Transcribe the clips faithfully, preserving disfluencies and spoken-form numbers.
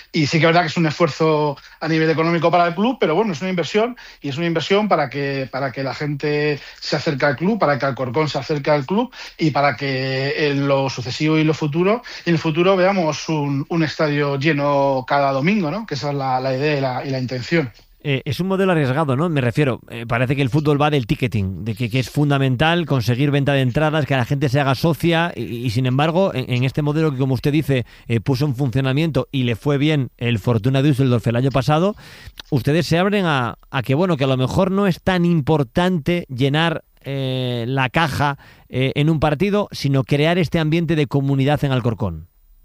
Y sí que es verdad que es un esfuerzo a nivel económico para el club, pero bueno, es una inversión y es una inversión para que, para que la gente se acerque al club, para que Alcorcón se acerque al club y para que en lo sucesivo y lo futuro, en el futuro veamos un, un estadio lleno cada domingo, ¿no? Que esa es la, la idea y la, y la intención. Eh, es un modelo arriesgado, ¿no? Me refiero, eh, parece que el fútbol va del ticketing, de que, que es fundamental conseguir venta de entradas, que la gente se haga socia y, y sin embargo, en, en este modelo que, como usted dice, eh, puso en funcionamiento y le fue bien el Fortuna Düsseldorf el año pasado, ustedes se abren a, a que, bueno, que a lo mejor no es tan importante llenar eh, la caja eh, en un partido, sino crear este ambiente de comunidad en Alcorcón.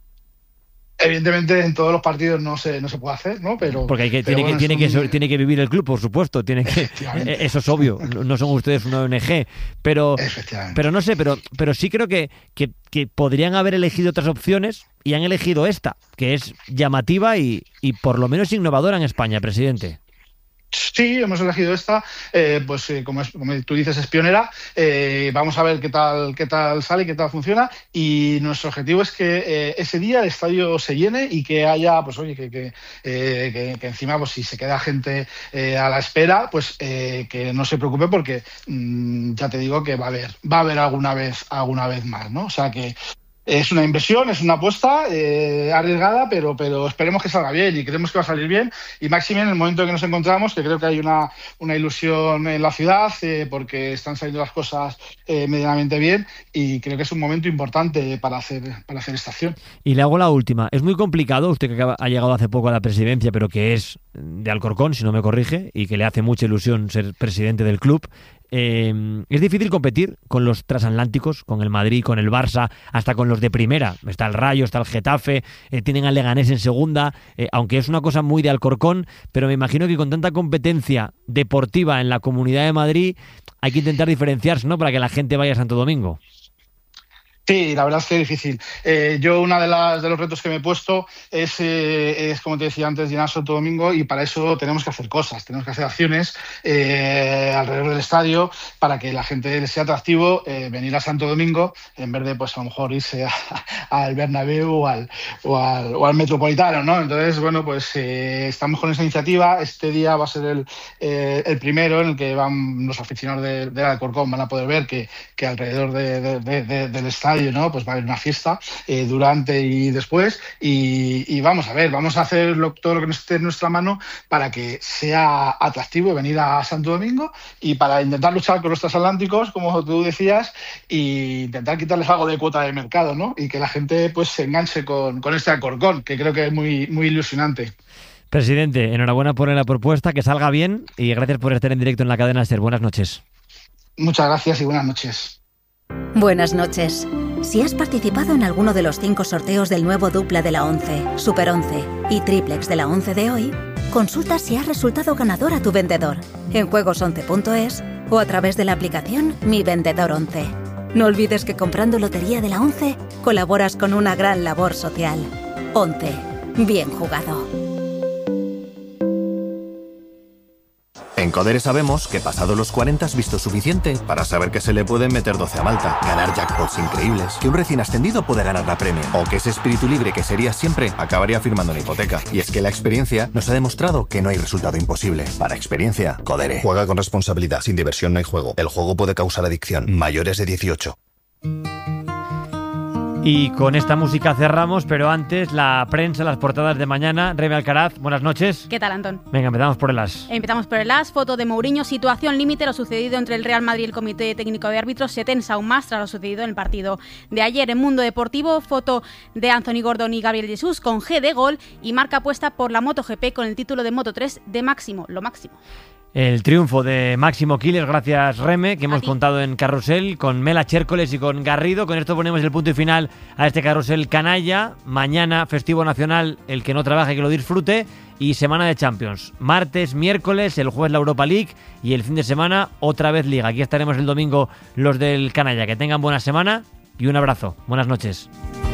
Evidentemente en todos los partidos no se no se puede hacer, ¿no? Pero porque hay que, pero tiene, bueno, que, tiene, un... que tiene que vivir el club, por supuesto, tiene que eso es obvio, no son ustedes una O N G, pero pero no sé, pero pero sí creo que, que que podrían haber elegido otras opciones y han elegido esta, que es llamativa y, y por lo menos innovadora en España, presidente. Sí, hemos elegido esta, eh, pues eh, como, es, como tú dices, es pionera. Eh, vamos a ver qué tal, qué tal sale y qué tal funciona. Y nuestro objetivo es que eh, ese día el estadio se llene y que haya, pues oye, que, que, eh, que, que encima, pues si se queda gente eh, a la espera, pues eh, que no se preocupe porque mmm, ya te digo que va a haber, va a haber alguna vez, alguna vez más, ¿no? O sea que es una inversión, es una apuesta eh, arriesgada, pero, pero esperemos que salga bien y creemos que va a salir bien. Y máxime en el momento en que nos encontramos, que creo que hay una, una ilusión en la ciudad, eh, porque están saliendo las cosas eh, medianamente bien y creo que es un momento importante para hacer, para hacer esta acción. Y le hago la última. Es muy complicado, usted que ha llegado hace poco a la presidencia, pero que es de Alcorcón, si no me corrige, y que le hace mucha ilusión ser presidente del club. Eh, es difícil competir con los transatlánticos, con el Madrid, con el Barça, hasta con los de primera. Está el Rayo, está el Getafe, eh, tienen al Leganés en segunda, eh, aunque es una cosa muy de Alcorcón, pero me imagino que con tanta competencia deportiva en la Comunidad de Madrid hay que intentar diferenciarse, ¿no?, para que la gente vaya a Santo Domingo. Sí, la verdad es que es difícil. Eh, yo una de las de los retos que me he puesto es, eh, es como te decía antes, llenar Santo Domingo, y para eso tenemos que hacer cosas, tenemos que hacer acciones eh, alrededor del estadio para que la gente les sea atractivo eh, venir a Santo Domingo en vez de, pues a lo mejor irse al Bernabéu o al, o, al, o al Metropolitano, ¿no? Entonces, bueno, pues eh, estamos con esa iniciativa. Este día va a ser el, eh, el primero en el que van los aficionados de, de Alcorcón van a poder ver que, que alrededor de, de, de, de, del estadio, ¿no?, pues va a haber una fiesta eh, durante y después y, y vamos a ver, vamos a hacer lo, todo lo que esté en nuestra mano para que sea atractivo venir a Santo Domingo y para intentar luchar con los transatlánticos, como tú decías, e intentar quitarles algo de cuota de mercado, ¿no?, y que la gente pues se enganche con, con este Alcorcón, que creo que es muy, muy ilusionante. Presidente, enhorabuena por la propuesta, que salga bien y gracias por estar en directo en la cadena SER. Buenas noches. Muchas gracias y buenas noches. Buenas noches. Si has participado en alguno de los cinco sorteos del nuevo Dupla de la once, Super once y Triplex de la once de hoy, consulta si has resultado ganador a tu vendedor en juegos once punto es o a través de la aplicación Mi Vendedor once. No olvides que comprando Lotería de la once colaboras con una gran labor social. once. Bien jugado. En Codere sabemos que pasado los cuarenta has visto suficiente para saber que se le pueden meter doce a Malta, ganar jackpots increíbles, que un recién ascendido puede ganar la Premier, o que ese espíritu libre que serías siempre acabaría firmando una hipoteca. Y es que la experiencia nos ha demostrado que no hay resultado imposible. Para experiencia, Codere. Juega con responsabilidad. Sin diversión no hay juego. El juego puede causar adicción. Mayores de dieciocho. Y con esta música cerramos, pero antes la prensa, las portadas de mañana. Rebe Alcaraz, buenas noches. ¿Qué tal, Antón? Venga, empezamos por el As. Empezamos por el As. Foto de Mourinho, situación límite. Lo sucedido entre el Real Madrid y el Comité Técnico de Árbitros se tensa aún más tras lo sucedido en el partido de ayer. En Mundo Deportivo, foto de Anthony Gordon y Gabriel Jesús con G de gol y marca apuesta por la MotoGP con el título de Moto tres de máximo, lo máximo. El triunfo de Máximo Quiles, gracias Reme, que hemos contado en Carrusel con Mela Chércoles y con Garrido. Con esto ponemos el punto y final a este Carrusel canalla. Mañana, festivo nacional, el que no trabaje que lo disfrute. Y semana de Champions. Martes, miércoles, el jueves la Europa League y el fin de semana otra vez Liga. Aquí estaremos el domingo los del canalla. Que tengan buena semana y un abrazo. Buenas noches.